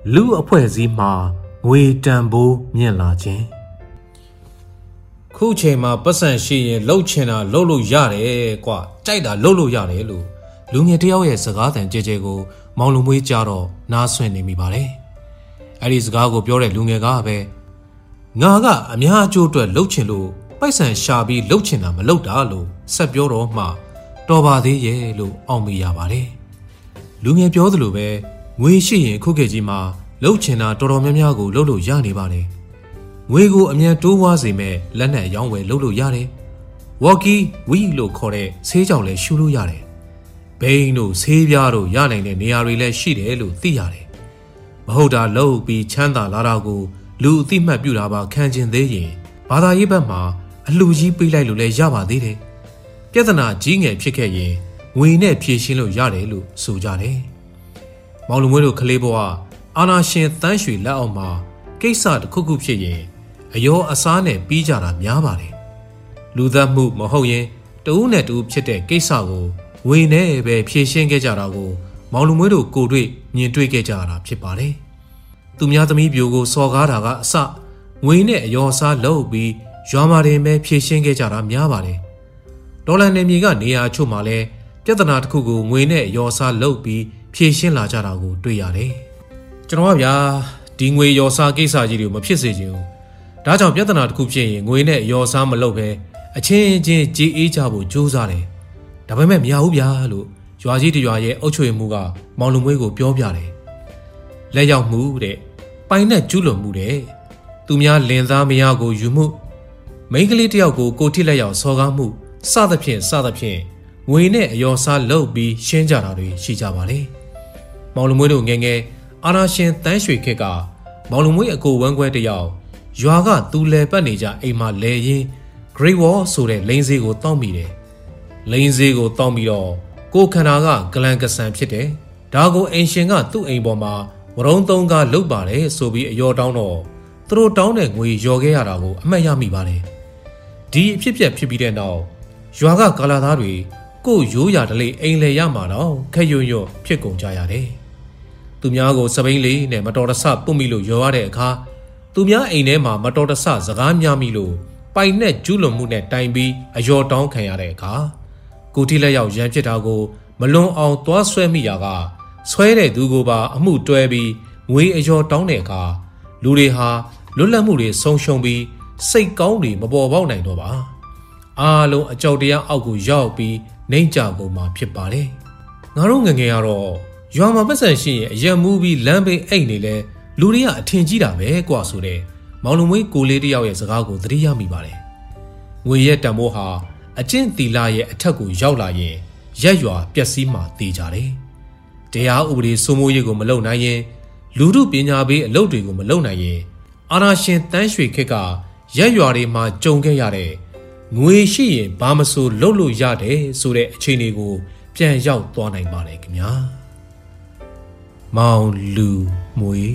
လူအဖွဲ့အစည်းမှာငွေတန်ဖိုးမြင့်လာခြင်းခုချိန်မှာပတ်စံရှိရင်လှုပ်ချင်တာလှုပ်လို့ရတယ်ကွာကြိုက်တာလှုပ်လို့ရတယ်လို့လူငယ်တယောက်ရဲ့စကားသံကြဲကြဲကိုမောင်လူမွေးကြတော့နားဆွင့်နေမိပါတယ်အဲ့ဒီစကားကိုပြောတဲ့လူငယ်ကပဲငါကအများအကျိုးအတွက်လှုပ်ချင်လို့ပိုက်ဆံရှာပြီးလှုပ်ချင်တာမလှုပ်တာလို့ဆက်ပြောတော့မှတော်ပါသေးရဲ့လို့အောက်မေ့ရပါတယ်လူငယ်ပြောသလိုပဲငွေရှိရင်ခုခေတ်ကြီးမှာလှုပ်ချင်တာတော်တော်များများကိုလှုပ်လို့ရနေပါတယ်ငွေကိုအမြန်တိုးဝါးစေမဲ့လက်နက်ရောင်းဝယ်လှုပ်လို့ရတယ်ဝေါ်ကီဝီလို့ခေါ်တဲ့ဆေးကြောင်လည်းရှူလို့ရတယ်ဘိန်းတို့ဆေးပြားတို့ရနိုင်တဲ့နေရာတွေလည်းရှိတယ်လို့သိရတယ်မဟုတ်တာလှုပ်ပြီးချမ်းသာလာတာကိုလူအသိမှတ်ပြုတာပါခံကျင်သေးရင်ဘာသာရေးဘက်မှာအလှကြီးပေးလိုက်လို့လည်းရပါသေးတယ်ပြဿနာကြီးငယ်ဖြစ်ခဲ့ရင်ငွေနဲ့ဖြေရှင်းလို့ရတယ်လို့ဆိုကြတယ်မောင်လူမွေးတို့ကလေးဘဝအာနာရှင်တန်းရွှေလက်အောက်မှာကိစ္စတစ်ခုခုဖြစ်ရင်အယောအစားနဲ့ပြီးကြတာများပါတယ်လူသက်မှုမဟုတ်ရင်တဦးနဲ့တဦးဖြစ်တဲ့ကိစ္စကိုငွေနဲ့ပဲဖြေရှင်းခဲ့ကြတာကိုမောင်လူမွေးတို့ကိုတွေ့မြင်တွေ့ခဲ့ကြတာဖြစ်ပါတယ်သူများသမီးပြိုကိုစော်ကားတာကအစငွေနဲ့အယောအစားလုပ်ပြီးရွာမှာတင်ပဲဖြေရှင်းခဲ့ကြတာများပါတယ်ဒေါ်လာနယ်မြေကနေရာချို့မှာလဲပြဿနာတစ်ခုကိုငွေနဲ့အယောအစားလုပ်ပြီးဖြေရှင်းလာကြတာကိုတွေ့ရတယ်ကျွန်တော်ကဗျာဒီငွေရော်စားကိစ္စကြီးတွေကိုမဖြစ်စေချင်ဘူးဒါကြောင့်ပြဿနာတစ်ခုဖြစ်ရင်ငွေနဲ့ရော်စားမလုပ်ပဲအချင်းချင်းကြေးအေးကြဖို့ကြိုးစားတယ်ဒါပေမဲ့မရဘူးဗျာလို့ရွာကြီးတရွာရဲ့အုပ်ချုပ်ရေးမှူးကမောင်လူမွေးကိုပြောပြတယ်လက်ရောက်မှုတဲ့ပိုင်နဲ့ကျူးလွန်မှုတဲ့သူများလင်သားမယားကိုယူမှုမိန်းကလေးတယောက်ကိုကိုထိလက်ရောက်စော်ကားမှုစသဖြင့်ငွေနဲ့အယောစားလုပ်ပြီးရှင်းကြတာတွေရှိကြပါလေမောင်လူမွေးတို့ငယ်ငယ်အာနာရှင်တန်းရွှေခေတ်ကမောင်လူမွေးအကိုဝမ်းခွဲတယောက်ရွာကသူလဲပတ်နေကြအိမ်မှာလဲရင်း Great Wall ဆိုတဲ့လိန်စေးကိုတောက်မိတယ်လိန်စေးကိုတောက်ပြီးတော့ကိုခန္ဓာကဂလန်ကဆန်ဖြစ်တယ်ဒါကိုအိမ်ရှင်ကသူ့အိမ်ပေါ်မှာဝရုံးသုံးကားလုတ်ပါတယ်ဆိုပြီးအယောတောင်းတော့သူတို့တောင်းတဲ့ငွေလျော်ခဲ့ရတာကိုအမှတ်ရမိပါတယ်ဒီအဖြစ်ဖြစ်ပြီးတဲ့နောက်ရွာကကာလာသားတွေကိုရိုးရာတလေအိမ်လေရမှာတော့ခက်ရွံ့ဖြစ်ကုန်ကြရတယ်သူများကိုစပိန်လေးနဲ့မတော်တဆပုတ်မိလို့ရောရတဲ့အခါသူများအိမ်ထဲမှာမတော်တဆစကားများမိလို့ပိုင်နဲ့ကျူးလွန်မှုနဲ့တိုင်ပြီးအယောတောင်းခံရတဲ့အခါကိုတိလက်ရောက်ရန်ဖြစ်တာကိုမလွန်အောင်သွားဆွဲမိရာကဆွဲတဲ့သူကိုပါအမှုတွဲပြီးငွေအယောတောင်းတဲ့အခါလူတွေဟာလွတ်လပ်မှုတွေဆုံးရှုံးပြီးစိတ်ကောင်းတွေမပေါ်ပေါက်နိုင်တော့ပါအားလုံးအကြောက်တရားအောက်ကိုရောက်ပြီးနှိမ့်ကြကုန်မှာဖြစ်ပါတယ်ငါတို့ငငယ်ကတော့ရွာမှာပတ်စံရှိရင်အရက်မူးပြီးလမ်းဘေးအိတ်နေလဲလူတွေကအထင်ကြီးတာပဲကွာဆိုတဲ့မောင်လူမွေးကိုလေးတယောက်ရဲ့စကားကိုသတိရမိပါတယ်ငွေရဲ့တန်ဖိုးဟာအကျင့်သီလရဲ့အထက်ကိုရောက်လာရင်ရက်ရွာပျက်စီးမှသေကြတယ်တရားဥပဒေစိုးမိုးရေးကိုမလုပ်နိုင်ရင်လူထုပညာပေးအလုပ်တွေကိုမလုပ်နိုင်ရင်အာနာရှင်တန်းရွှေခေတ်ကရက်ရွာတွေမှာကြုံခဲ့ရတဲ့ငွေရှိရင်ဘာမဆိုလုပ်လို့ရတယ်ဆိုတဲ့အခြေအနေကိုပြန်ရောက်သွားနိုင်ပါတယ်ခင်ဗျာမောင်လူမွေ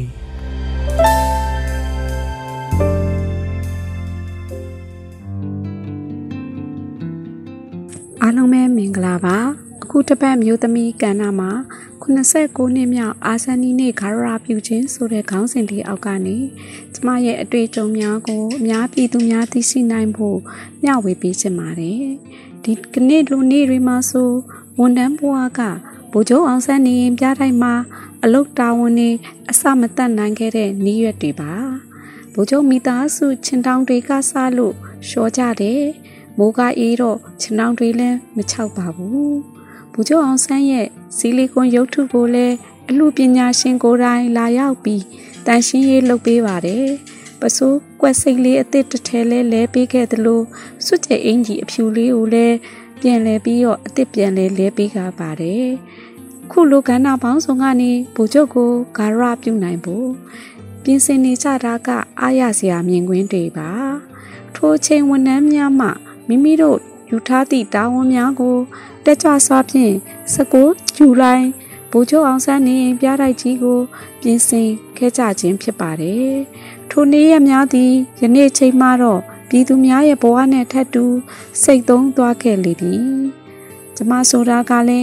အားလုံးပဲမင်္ဂလာပါအခုတစ်ပတ်မျိုးသမီးကဏ္ဍမှာ89နှစ်မြောက်အာဇာနည်နေ့ဂါရဝပြုခြင်းဆိုတဲ့ခေါင်းစဉ်လေးအောက်ကနေကျမရဲ့အတွေ့အကြုံများကိုအများပြည်သူများသိရှိနိုင်ဖို့မျှဝေပေးချင်ပါတယ်ဒီကနေ့လူနေ့တွေမှာဆိုဝန်ထမ်းဘဝကဗိုလ်ချုပ်အောင်ဆန်းနေရင်ပြတိုင်းမှာအလုတ်တာဝန်တွေအစမတတ်နိုင်ခဲ့တဲ့နေ့ရက်တွေပါဗိုလ်ချုပ်မိသားစုချင်းတောင်တွေကစားလို့ရှော့ကြတယ်မိုးကအေးတော့ချင်းတောင်တွေလည်းမချောက်ပါဘူးဗိုလ်ချုပ်အောင်ဆန်းရဲ့စီလီကွန်ရုပ်ထုကိုလည်းအမှုပညာရှင်ကိုယ်တိုင်လာရောက်ပြီးတန်ရှင်းရေးလုပ်ပေးပါတယ်ပစိုးကွက်စိတ်လေးအသစ်တစ်ထဲလဲပေးခဲ့သလိုစွတ်ကျဲအင်ကြီးအဖြူလေးကိုလည်းပြန်လဲပြီးတော့အသစ်ပြန်လဲပေးကြပါတယ်ခုလိုကဏ္ဍပေါင်းစုံကနေဗိုလ်ချုပ်ကိုဂါရဝပြုနိုင်ဖို့ပြင်ဆင်နေကြတာကအားရစရာမြင်ကွင်းတွေပါထိုးချိန်ဝန်ထမ်းများမှမိမိတို့ယူထားသည့်တာဝန်များကိုတက်ကြွစွာဖြင့်19ဇူလိုင်ဗိုလ်ချုပ်အောင်ဆန်းနေပြတိုက်ကြီးကိုပြင်ဆင်ခဲ့ကြခြင်းဖြစ်ပါတယ်ထိုနေ့ရက်များသည်ယနေ့ချိန်မှတော့ပြည်သူများရဲ့ဘဝနဲ့ထပ်တူစိတ်သုံးသွားခဲ့လေသည်ကျမဆိုတာကလည်း